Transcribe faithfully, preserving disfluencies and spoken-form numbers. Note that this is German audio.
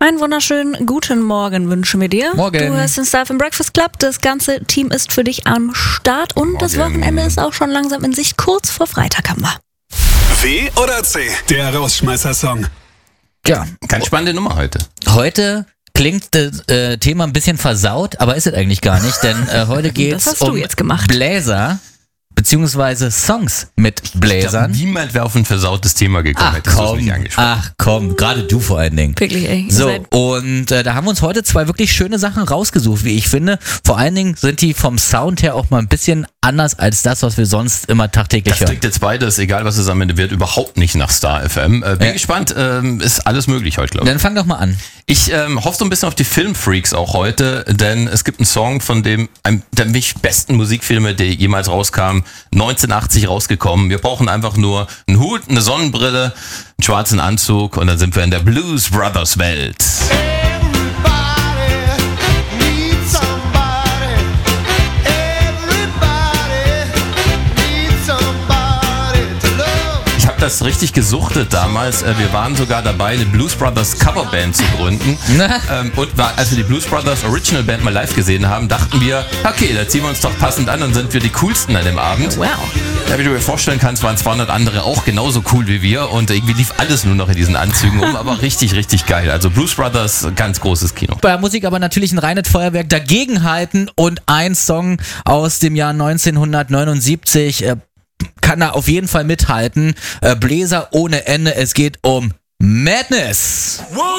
Einen wunderschönen guten Morgen wünschen wir dir. Morgen. Du hörst den Star F M Breakfast Club. Das ganze Team ist für dich am Start und Morgen. Das Wochenende ist auch schon langsam in Sicht. Kurz vor Freitag haben wir. W oder C? Der Rausschmeißer-Song. Ja, ganz spannende Nummer heute. Heute klingt das äh, Thema ein bisschen versaut, aber ist es eigentlich gar nicht, denn äh, heute geht es um Bläser. Beziehungsweise Songs mit Bläsern. Ich glaub, niemand wäre auf ein versautes Thema gekommen, ach, hättest du es komm, nicht angesprochen. Ach komm, gerade du vor allen Dingen. Wirklich, ey. So, und äh, da haben wir uns heute zwei wirklich schöne Sachen rausgesucht, wie ich finde. Vor allen Dingen sind die vom Sound her auch mal ein bisschen anders als das, was wir sonst immer tagtäglich das hören. Das klingt jetzt beides, egal was es am Ende wird, überhaupt nicht nach Star F M. Äh, bin ja. gespannt, ähm, ist alles möglich heute, glaube ich. Dann fang doch mal an. Ich ähm, hoffe so ein bisschen auf die Filmfreaks auch heute, denn es gibt einen Song von dem, einem der mich besten Musikfilme, der jemals rauskam, neunzehnhundertachtzig rausgekommen. Wir brauchen einfach nur einen Hut, eine Sonnenbrille, einen schwarzen Anzug und dann sind wir in der Blues Brothers Welt. Das richtig gesuchtet damals. Wir waren sogar dabei, eine Blues Brothers Coverband zu gründen. Und als wir die Blues Brothers Original Band mal live gesehen haben, dachten wir, okay, da ziehen wir uns doch passend an und sind wir die coolsten an dem Abend. Wow. Ja, wie du dir vorstellen kannst, waren zweihundert andere auch genauso cool wie wir und irgendwie lief alles nur noch in diesen Anzügen um, aber richtig, richtig geil. Also Blues Brothers, ganz großes Kino. Bei der Musik aber natürlich ein reines Feuerwerk dagegenhalten und ein Song aus dem Jahr neunzehnhundertneunundsiebzig, äh, kann er auf jeden Fall mithalten. Äh, Bläser ohne Ende. Es geht um Madness.